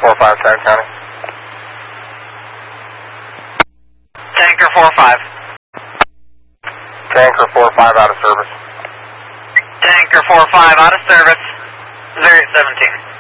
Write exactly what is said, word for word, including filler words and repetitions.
four five, Town County. Tanker four five. Tanker four five out of service. Tanker four five out of service. zero eight seventeen.